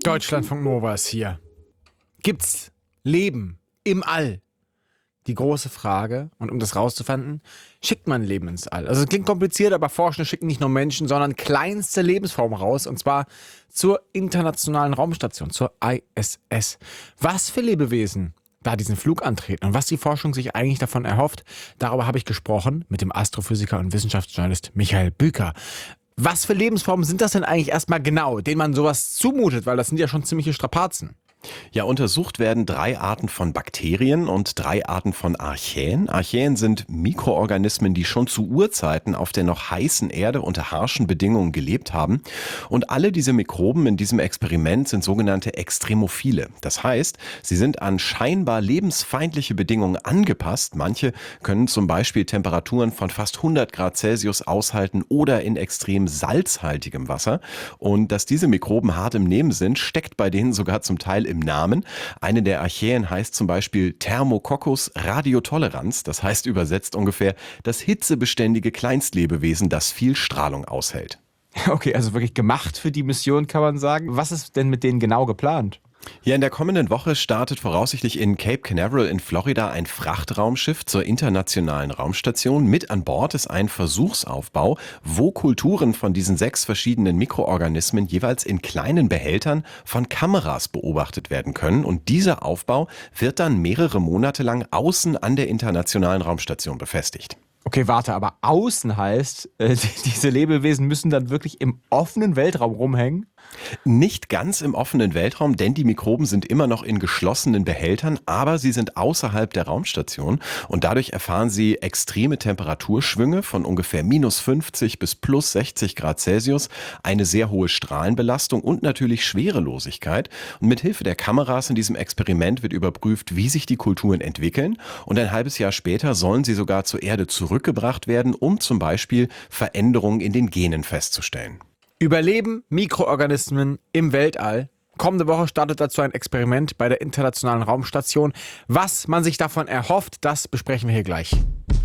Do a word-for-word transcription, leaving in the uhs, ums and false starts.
Deutschlandfunk Nova ist hier. Gibt's Leben im All? Die große Frage. Und um das rauszufinden, schickt man Leben ins All. Also es klingt kompliziert, aber Forschende schicken nicht nur Menschen, sondern kleinste Lebensformen raus. Und zwar zur Internationalen Raumstation, zur I S S. Was für Lebewesen da diesen Flug antreten und was die Forschung sich eigentlich davon erhofft, darüber habe ich gesprochen mit dem Astrophysiker und Wissenschaftsjournalist Michael Büker. Was für Lebensformen sind das denn eigentlich erstmal genau, denen man sowas zumutet? Weil das sind ja schon ziemliche Strapazen. Ja, untersucht werden drei Arten von Bakterien und drei Arten von Archaeen. Archaeen sind Mikroorganismen, die schon zu Urzeiten auf der noch heißen Erde unter harschen Bedingungen gelebt haben. Und alle diese Mikroben in diesem Experiment sind sogenannte Extremophile. Das heißt, sie sind an scheinbar lebensfeindliche Bedingungen angepasst. Manche können zum Beispiel Temperaturen von fast hundert Grad Celsius aushalten oder in extrem salzhaltigem Wasser. Und dass diese Mikroben hart im Nehmen sind, steckt bei denen sogar zum Teil im Namen. Eine der Archaeen heißt zum Beispiel Thermococcus radiotolerans. Das heißt übersetzt ungefähr das hitzebeständige Kleinstlebewesen, das viel Strahlung aushält. Okay, also wirklich gemacht für die Mission, kann man sagen. Was ist denn mit denen genau geplant? Ja, in der kommenden Woche startet voraussichtlich in Cape Canaveral in Florida ein Frachtraumschiff zur Internationalen Raumstation. Mit an Bord ist ein Versuchsaufbau, wo Kulturen von diesen sechs verschiedenen Mikroorganismen jeweils in kleinen Behältern von Kameras beobachtet werden können. Und dieser Aufbau wird dann mehrere Monate lang außen an der Internationalen Raumstation befestigt. Okay, warte, aber außen heißt, äh, diese Lebewesen müssen dann wirklich im offenen Weltraum rumhängen? Nicht ganz im offenen Weltraum, denn die Mikroben sind immer noch in geschlossenen Behältern, aber sie sind außerhalb der Raumstation und dadurch erfahren sie extreme Temperaturschwünge von ungefähr minus fünfzig bis plus sechzig Grad Celsius, eine sehr hohe Strahlenbelastung und natürlich Schwerelosigkeit. Und mit Hilfe der Kameras in diesem Experiment wird überprüft, wie sich die Kulturen entwickeln und ein halbes Jahr später sollen sie sogar zur Erde zurückgebracht werden, um zum Beispiel Veränderungen in den Genen festzustellen. Überleben Mikroorganismen im Weltall. Kommende Woche startet dazu ein Experiment bei der Internationalen Raumstation. Was man sich davon erhofft, das besprechen wir hier gleich.